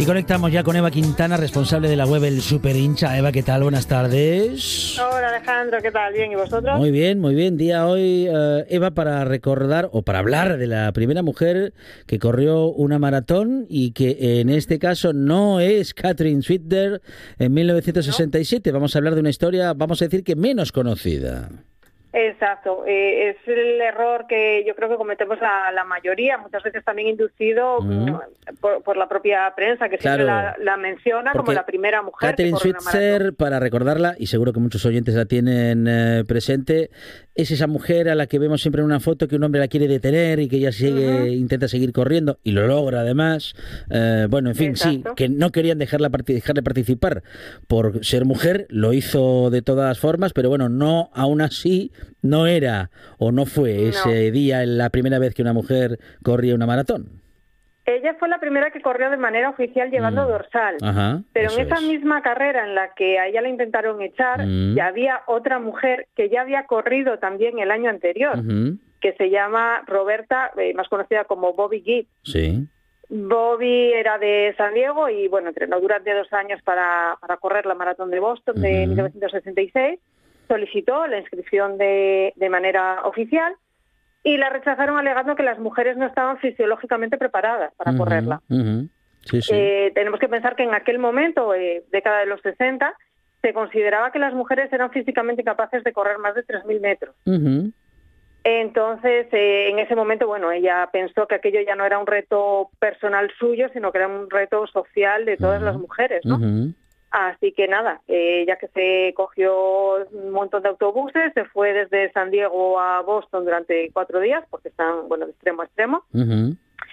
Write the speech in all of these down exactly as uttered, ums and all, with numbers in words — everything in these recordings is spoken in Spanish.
conectamos ya con Eva Quintana, responsable de la web El Superhincha. Eva, ¿qué tal? Buenas tardes. Hola Alejandro, ¿qué tal? ¿Bien? ¿Y vosotros? Muy bien, muy bien. Día hoy, uh, Eva, para recordar o para hablar de la primera mujer que corrió una maratón y que en este caso no es Katrin Swider en mil novecientos sesenta y siete. ¿No? Vamos a hablar de una historia, vamos a decir que menos conocida. Exacto, eh, es el error que yo creo que cometemos la, la mayoría, muchas veces también inducido mm. por, por la propia prensa, que siempre claro, la, la menciona como la primera mujer Katrin que corre una Swider, para recordarla, y seguro que muchos oyentes la tienen eh, presente, es esa mujer a la que vemos siempre en una foto que un hombre la quiere detener y que ella sigue, uh-huh. intenta seguir corriendo, y lo logra además. Eh, bueno, en fin, Exacto. sí, que no querían dejarla dejarle participar por ser mujer, lo hizo de todas formas, pero bueno, no, aún así, no era o no fue ese no. día la primera vez que una mujer corría una maratón. Ella fue la primera que corrió de manera oficial llevando mm. dorsal, Ajá, pero en esa es. misma carrera en la que a ella la intentaron echar, mm. ya había otra mujer que ya había corrido también el año anterior, uh-huh. que se llama Roberta, eh, más conocida como Bobby Gibb. Sí. Bobby era de San Diego y bueno, entrenó durante dos años para, para correr la maratón de Boston uh-huh. de mil novecientos sesenta y seis, solicitó la inscripción de, de manera oficial y la rechazaron alegando que las mujeres no estaban fisiológicamente preparadas para uh-huh, correrla. Uh-huh. Sí, sí. Eh, tenemos que pensar que en aquel momento, eh, década de los sesenta, se consideraba que las mujeres eran físicamente capaces de correr más de tres mil metros. Uh-huh. Entonces, eh, en ese momento, bueno, ella pensó que aquello ya no era un reto personal suyo, sino que era un reto social de todas uh-huh. las mujeres, ¿no? Uh-huh. Así que nada, eh, ya que se cogió un montón de autobuses, se fue desde San Diego a Boston durante cuatro días, porque están, bueno, de extremo a extremo. Uh-huh.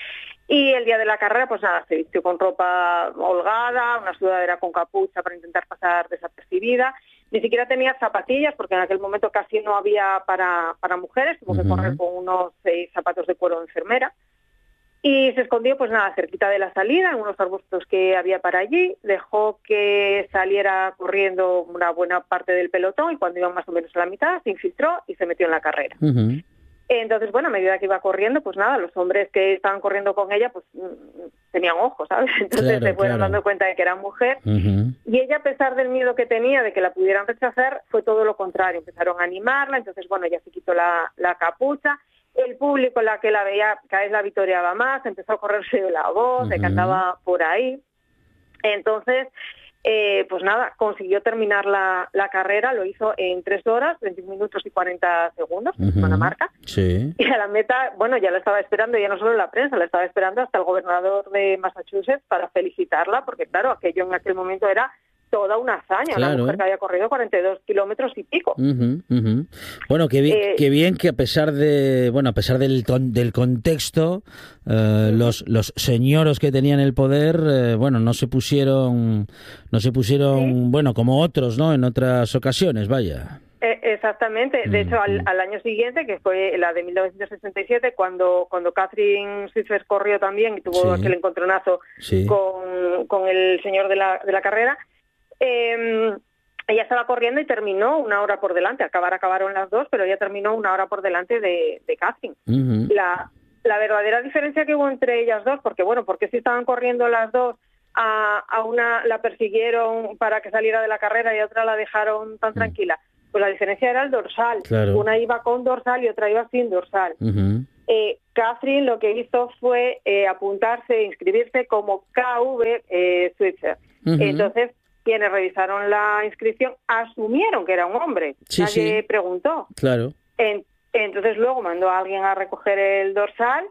Y el día de la carrera, pues nada, se vistió con ropa holgada, una sudadera con capucha para intentar pasar desapercibida. Ni siquiera tenía zapatillas, porque en aquel momento casi no había para, para mujeres, tuvo uh-huh. que correr con unos seis zapatos de cuero de enfermera. Y se escondió, pues nada, cerquita de la salida, en unos arbustos que había para allí, dejó que saliera corriendo una buena parte del pelotón y cuando iban más o menos a la mitad se infiltró y se metió en la carrera. Uh-huh. Entonces, bueno, a medida que iba corriendo, pues nada, los hombres que estaban corriendo con ella, pues tenían ojos, ¿sabes? Entonces claro, se fueron claro. dando cuenta de que era mujer. Uh-huh. Y ella, a pesar del miedo que tenía de que la pudieran rechazar, fue todo lo contrario. Empezaron a animarla, entonces, bueno, ella se quitó la, la capucha. El público, la que la veía, cada vez la vitoreaba más, empezó a correrse la voz, uh-huh. se cantaba por ahí. Entonces, eh, pues nada, consiguió terminar la, la carrera, lo hizo en tres horas, veintiún minutos y cuarenta segundos, uh-huh. buena marca. Sí. Y a la meta, bueno, ya la estaba esperando, ya no solo la prensa, la estaba esperando hasta el gobernador de Massachusetts para felicitarla, porque claro, aquello en aquel momento era toda una hazaña, claro. Una mujer que había corrido cuarenta y dos kilómetros y pico. Uh-huh, uh-huh. Bueno, qué bien, eh, qué bien que a pesar de, bueno, a pesar del del contexto, eh, uh-huh. los los señoros que tenían el poder, eh, bueno, no se pusieron, no se pusieron, ¿sí? bueno, como otros, ¿no? En otras ocasiones, vaya. Eh, exactamente. De uh-huh. hecho, al, al año siguiente, que fue la de mil novecientos sesenta y siete, cuando cuando Katrin Swider corrió también y tuvo sí. aquel encontronazo sí. con con el señor de la de la carrera. Eh, ella estaba corriendo y terminó una hora por delante. Acabar acabaron las dos, pero ella terminó una hora por delante de, de Katrin. Uh-huh. La, la verdadera diferencia que hubo entre ellas dos, porque bueno, porque si estaban corriendo las dos, a, a una la persiguieron para que saliera de la carrera y a otra la dejaron tan uh-huh. tranquila. Pues la diferencia era el dorsal. Claro. Una iba con dorsal y otra iba sin dorsal. Uh-huh. Eh, Katrin lo que hizo fue eh, apuntarse, inscribirse como K V eh, Swider. Uh-huh. Entonces, quienes revisaron la inscripción asumieron que era un hombre. Sí, Nadie sí. preguntó. Claro. En, entonces luego mandó a alguien a recoger el dorsal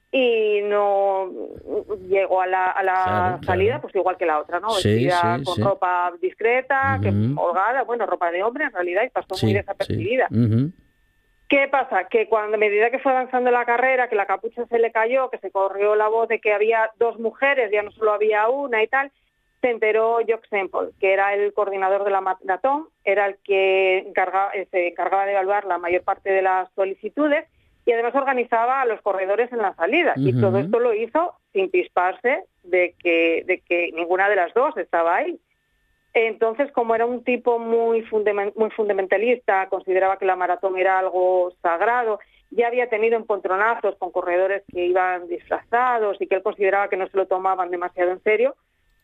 y no llegó a la, a la claro, salida, claro. pues igual que la otra, ¿no? Sí, Vestida sí, con sí. ropa discreta, Uh-huh. que holgada, bueno, ropa de hombre en realidad, y pasó sí, muy desapercibida. Sí. Uh-huh. ¿Qué pasa? Que cuando a medida que fue avanzando la carrera, que la capucha se le cayó, que se corrió la voz de que había dos mujeres, ya no solo había una y tal, se enteró Jock Semple, que era el coordinador de la maratón, era el que encargaba, se encargaba de evaluar la mayor parte de las solicitudes y además organizaba a los corredores en la salida. Uh-huh. Y todo esto lo hizo sin pisparse de que, de que ninguna de las dos estaba ahí. Entonces, como era un tipo muy, fundament- muy fundamentalista, consideraba que la maratón era algo sagrado, ya había tenido encontronazos con corredores que iban disfrazados y que él consideraba que no se lo tomaban demasiado en serio,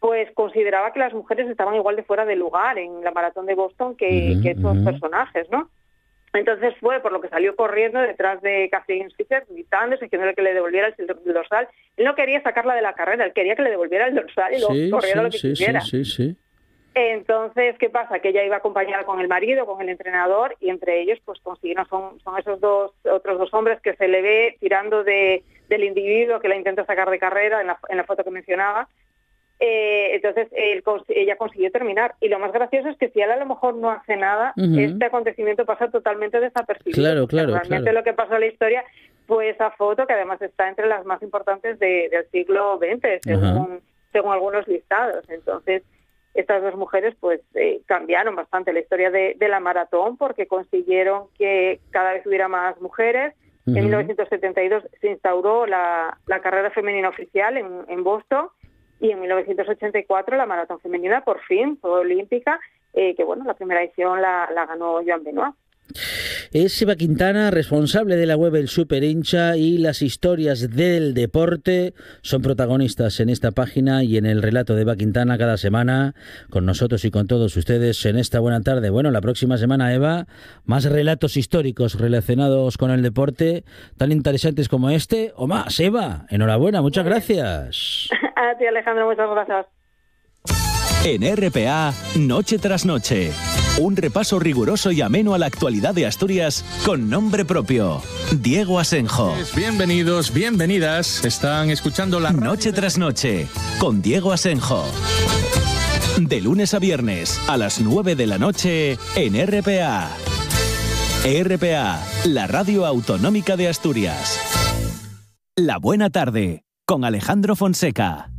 pues consideraba que las mujeres estaban igual de fuera de lugar en la maratón de Boston que, uh-huh, que estos uh-huh. personajes, ¿no? Entonces fue por lo que salió corriendo detrás de Kathleen Switzer, gritando, diciéndole que le devolviera el dorsal. Él no quería sacarla de la carrera, él quería que le devolviera el dorsal y luego sí, corriera sí, lo que sí, quisiera. Sí, sí, sí. Entonces, ¿qué pasa? Que ella iba acompañada con el marido, con el entrenador, y entre ellos pues consiguieron, son, son esos dos otros dos hombres que se le ve tirando de, del individuo que la intenta sacar de carrera en la, en la foto que mencionaba. Eh, entonces él, ella consiguió terminar, y lo más gracioso es que si él a lo mejor no hace nada, uh-huh. este acontecimiento pasa totalmente desapercibido. Claro, claro, realmente claro. Lo que pasó en la historia fue esa foto, que además está entre las más importantes de, del siglo veinte, según, uh-huh. según algunos listados. Entonces estas dos mujeres pues eh, cambiaron bastante la historia de, de la maratón, porque consiguieron que cada vez hubiera más mujeres. Uh-huh. En mil novecientos setenta y dos se instauró la, la carrera femenina oficial en, en Boston, y en mil novecientos ochenta y cuatro la maratón femenina por fin fue olímpica, eh, que bueno, la primera edición la, la ganó Joan Benoit. Es Eva Quintana, responsable de la web El Super Hincha, y las historias del deporte son protagonistas en esta página y en el relato de Eva Quintana cada semana, con nosotros y con todos ustedes en esta buena tarde. Bueno, la próxima semana, Eva, más relatos históricos relacionados con el deporte, tan interesantes como este, o más. Eva, enhorabuena, muchas gracias. A ti, Alejandro, muchas gracias. En R P A, Noche tras Noche, un repaso riguroso y ameno a la actualidad de Asturias con nombre propio. Diego Asenjo. Bienvenidos, bienvenidas. Están escuchando la Noche tras Noche con Diego Asenjo. De lunes a viernes a las nueve de la noche en R P A. R P A, la radio autonómica de Asturias. La buena tarde con Alejandro Fonseca.